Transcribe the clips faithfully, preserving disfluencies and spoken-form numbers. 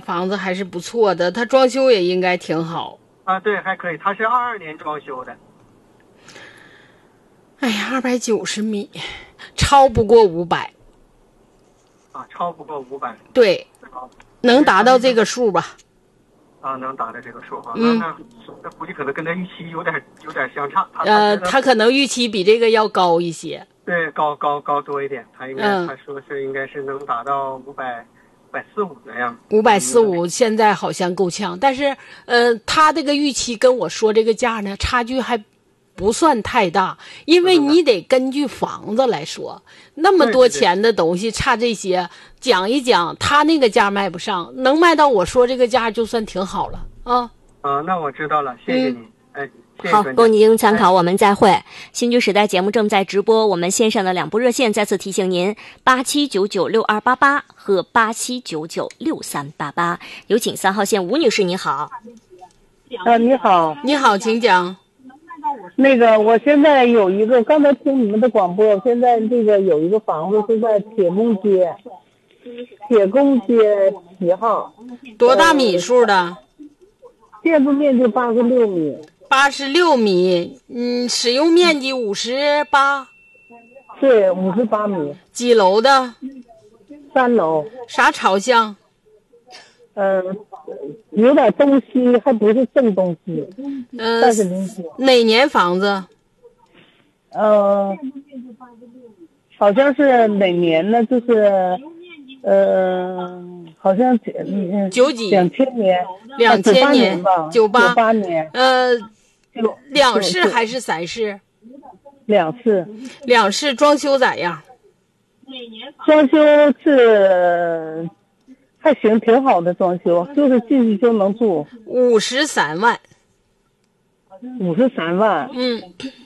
房子还是不错的，它装修也应该挺好。 啊，对，还可以，它是二二年装修的。 哎呀，二百九十米，超不过五百。 啊，超不过五百。 对，能达到这个数吧？ 啊，能达到这个数哈。 嗯， 那那估计可能跟他预期有点有点相差。 呃，他可能预期比这个要高一些。 对，高高高多一点。他应该、 嗯、 他说是应该是能达到五百五百四五那样。 五百四五现在好像够呛，但是呃，他这个预期跟我说这个价呢，差距还不算太大，因为你得根据房子来说，那么多钱的东西差这些，讲一讲，他那个价卖不上，能卖到我说这个价就算挺好了啊。 啊，那我知道了，谢谢你。嗯、哎，谢谢好，供您参考，我们再会。新居时代节目正在直播，我们线上的两部热线再次提醒您：八七九九六二八八和八七九九六三八八。有请三号线吴女士，你好。 啊，你好， 你好，请讲。 那个，我现在有一个，刚才听你们的广播，现在这个有一个房子是在铁工街，铁工街十号。 多大米数的？呃、 建筑面积八十六米。 八十六米，嗯，使用面积五十八。 对，五十八米。 几楼的？ 三楼。 啥朝向？ 嗯、呃，有点东西，还不是正东西。 呃， 但是临西。 哪年房子？ 呃，好像是哪年呢？就是，呃，好像九几？ 两千年。 两千年吧。 九八。 九八年。 呃，两室还是三室？ 两室。 两室装修咋样？ 装修是。还行，挺好的装修，就是进去就能住。 五十三万， 五十三万。 嗯。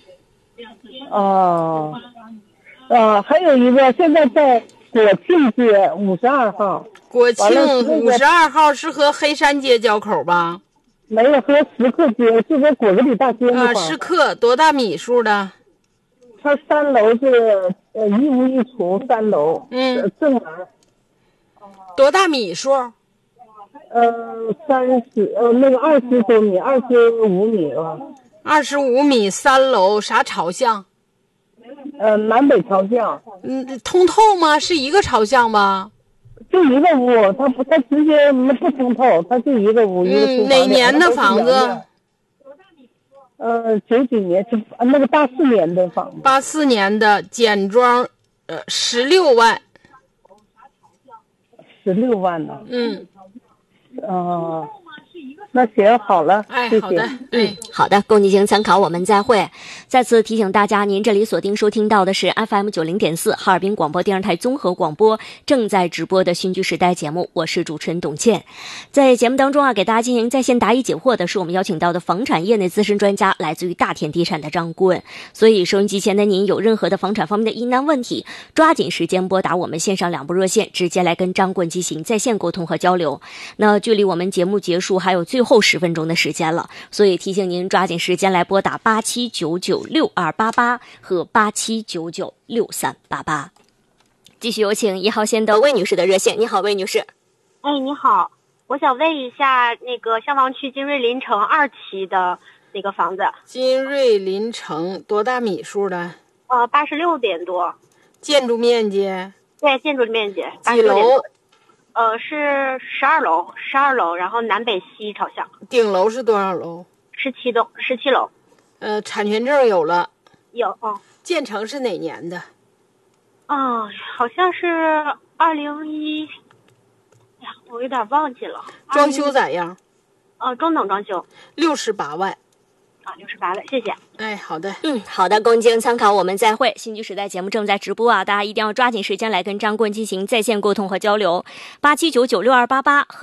哦，呃，还有一个，现在在国庆街五十二号。 国庆五十二号是和黑山街交口吧？ 没有，和石刻街，就在果子里大街那块。啊，石刻多大米数的？ 它三楼是呃一屋一厨，三楼。 嗯。 正门。 多大米数？ 呃，三十呃那个二十多米，二十五米吧。 二十五米，三楼，啥朝向？ 呃，南北朝向。 嗯，通透吗？是一个朝向吧？ 就一个屋，它不，它直接不通透，它就一个屋。 嗯，哪年的房子？ 呃，九几年，就那个八四年的房子。 八四年的简装，呃，十六万。 十六万呢？ 嗯， 呃，那行好了， 哎， 谢谢。 好的， 嗯，好的，供您进行参考，我们再会。再次提醒大家，您这里锁定收听到的是 F M 九零点四哈尔滨广播电视台综合广播正在直播的新居时代节目，我是主持人董倩。在节目当中啊，给大家进行在线答疑解惑的是我们邀请到的房产业内资深专家，来自于大田地产的张顾问。所以收音机前的您有任何的房产方面的疑难问题，抓紧时间拨打我们线上两部热线，直接来跟张顾问进行在线沟通和交流。那距离我们节目结束还有最后十分钟的时间了，所以提醒您抓紧时间来拨打八七九九六二八八和八七九九六三八八。继续有请一号线的魏女士的热线。你好，魏女士。 哎，你好，我想问一下那个消防区金瑞林城二期的那个房子。 金瑞林城多大米数的？ 呃，八十六点多。 建筑面积？ 对，建筑面积。 几楼？ 呃，是十二楼，十二楼，然后南北西朝向。 顶楼是多少楼？ 十七栋，十七楼。 呃，产权证有了。 有。哦。 建成是哪年的？ 啊、哦，好像是二零一，哎呀，我有点忘记了。 装修咋样？ 呃，中等装修。 六十八万。 啊，六十八万，谢谢。 哎，好的， 嗯，好的，供您参考，我们再会。新居时代节目正在直播啊，大家一定要抓紧时间来跟张顾问进行在线沟通和交流。八七九九六二八八和